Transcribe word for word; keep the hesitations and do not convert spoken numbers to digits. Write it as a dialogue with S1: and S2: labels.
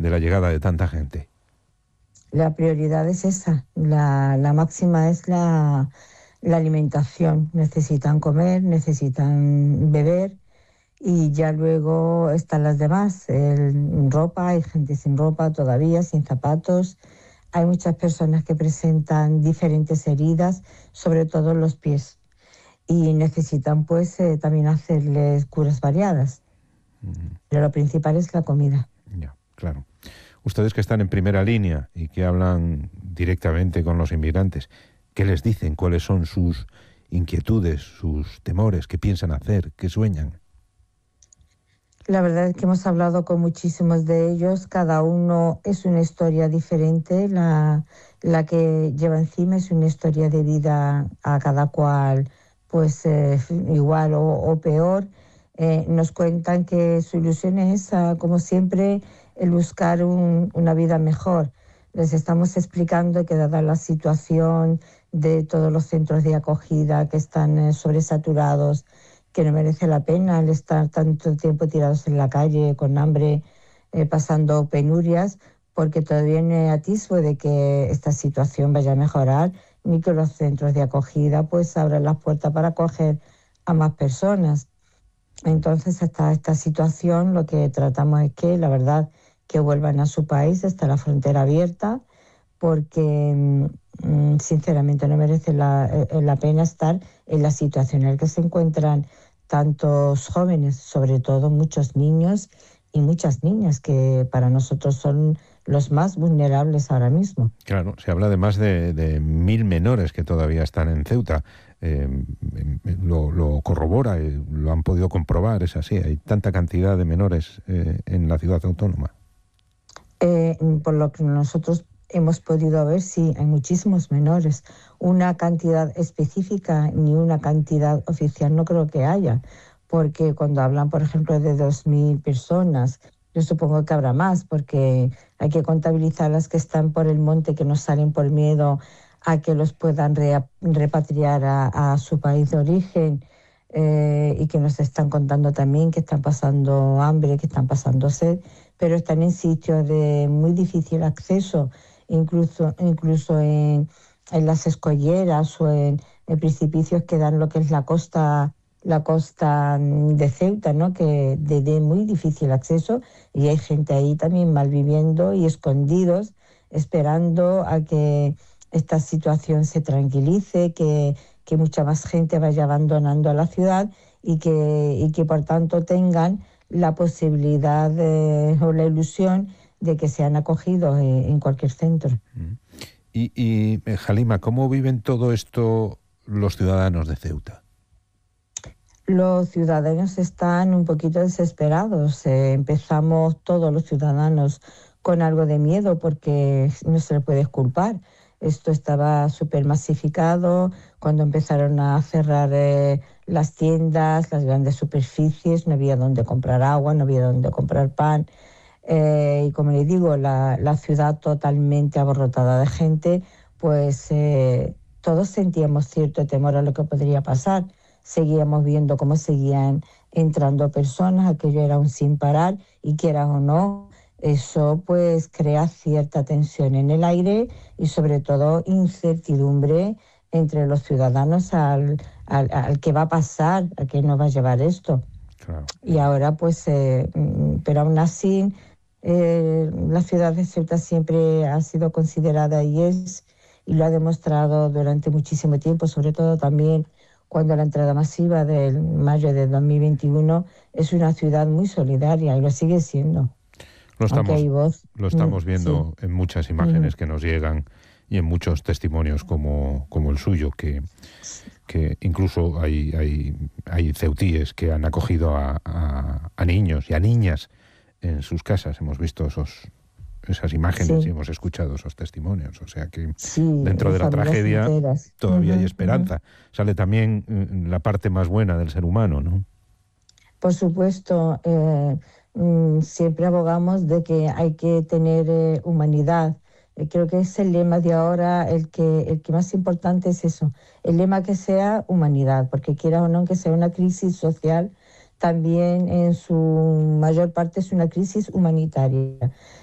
S1: de la llegada de tanta gente?
S2: La prioridad es esa, la, la máxima es la, la alimentación. Necesitan comer, necesitan beber y ya luego están las demás. El, ropa, hay gente sin ropa todavía, sin zapatos. Hay muchas personas que presentan diferentes heridas, sobre todo en los pies. Y necesitan pues eh, también hacerles curas variadas. Uh-huh. Pero lo principal es la comida.
S1: Ya, claro. Ustedes que están en primera línea y que hablan directamente con los inmigrantes, ¿qué les dicen? ¿Cuáles son sus inquietudes, sus temores? ¿Qué piensan hacer? ¿Qué sueñan?
S2: La verdad es que hemos hablado con muchísimos de ellos. Cada uno es una historia diferente. La, la que lleva encima es una historia de vida a cada cual, pues eh, igual o, o peor. Eh, nos cuentan que su ilusión es, uh, como siempre, el buscar un, una vida mejor. Les estamos explicando que dada la situación de todos los centros de acogida que están eh, sobresaturados, que no merece la pena el estar tanto tiempo tirados en la calle con hambre, eh, pasando penurias, porque todavía no hay atisbo de que esta situación vaya a mejorar, ni que los centros de acogida pues abran las puertas para acoger a más personas. Entonces, hasta esta situación lo que tratamos es que, la verdad, que vuelvan a su país, está la frontera abierta, porque mmm, sinceramente no merece la, eh, la pena estar en la situación en la que se encuentran tantos jóvenes, sobre todo muchos niños y muchas niñas, que para nosotros son los más vulnerables ahora mismo.
S1: Claro, se habla de más de, de mil menores que todavía están en Ceuta. Eh, lo, lo corrobora, eh, lo han podido comprobar, es así. Hay tanta cantidad de menores eh, en la ciudad autónoma.
S2: Eh, por lo que nosotros hemos podido ver, sí, hay muchísimos menores. Una cantidad específica ni una cantidad oficial no creo que haya, porque cuando hablan, por ejemplo, de dos mil personas, yo supongo que habrá más, porque hay que contabilizar las que están por el monte, que no salen por miedo a que los puedan re- repatriar a, a su país de origen, eh, y que nos están contando también que están pasando hambre, que están pasando sed, pero están en sitios de muy difícil acceso, incluso, incluso en, en las escolleras o en, en precipicios que dan lo que es la costa, la costa de Ceuta, ¿no? Que de, de muy difícil acceso, y hay gente ahí también malviviendo y escondidos, esperando a que esta situación se tranquilice, que, que mucha más gente vaya abandonando a la ciudad y que, y que por tanto tengan la posibilidad de, o la ilusión de que sean acogidos en, en cualquier centro.
S1: Y, y Halima, ¿cómo viven todo esto los ciudadanos de Ceuta?
S2: Los ciudadanos están un poquito desesperados. Eh, empezamos todos los ciudadanos con algo de miedo porque no se le puede culpar. Esto estaba súper masificado cuando empezaron a cerrar eh, las tiendas, las grandes superficies, no había dónde comprar agua, no había dónde comprar pan. Eh, y como les digo, la, la ciudad totalmente abarrotada de gente, pues eh, todos sentíamos cierto temor a lo que podría pasar. Seguíamos viendo cómo seguían entrando personas, aquello era un sin parar, y quieras o no, eso pues crea cierta tensión en el aire y sobre todo incertidumbre entre los ciudadanos al, al, al qué va a pasar, a qué nos va a llevar esto.
S1: Claro.
S2: Y ahora pues, eh, pero aún así, eh, la ciudad de Ceuta siempre ha sido considerada y es, y lo ha demostrado durante muchísimo tiempo, sobre todo también cuando la entrada masiva del mayo de dos mil veintiuno, es una ciudad muy solidaria y lo sigue siendo.
S1: Lo estamos,
S2: hay voz,
S1: lo estamos viendo sí. en muchas imágenes uh-huh. que nos llegan y en muchos testimonios como, como el suyo, que, que incluso hay, hay, hay ceutíes que han acogido a, a, a niños y a niñas en sus casas. Hemos visto esos, esas imágenes sí. y hemos escuchado esos testimonios. O sea que
S2: sí,
S1: dentro de la tragedia
S2: enteras.
S1: todavía
S2: uh-huh,
S1: hay esperanza. Uh-huh. Sale también la parte más buena del ser humano, ¿no?
S2: Por supuesto, eh, mm, siempre abogamos de que hay que tener eh, humanidad. Eh, creo que es el lema de ahora, el que, el que más importante es eso, el lema que sea humanidad, porque quiera o no que sea una crisis social, también en su mayor parte es una crisis humanitaria.